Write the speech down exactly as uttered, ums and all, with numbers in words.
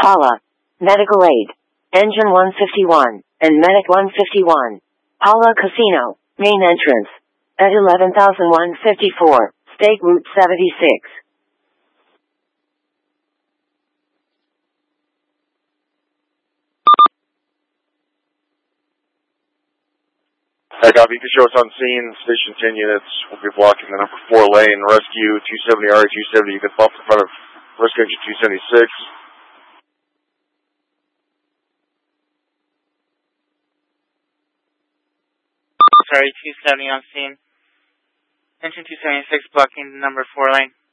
Paula. Medical aid. Engine one fifty-one, and Medic one fifty-one. Paula Casino, main entrance. At eleven thousand one hundred fifty-four, State Route seventy-six. I copy. You can show us on scene. Station ten units will be blocking the number four lane. Rescue two seventy R two seventy. You can bump in front of rescue engine two seventy-six. Sorry, two seventy on scene. Engine two seventy-six blocking the number four lane.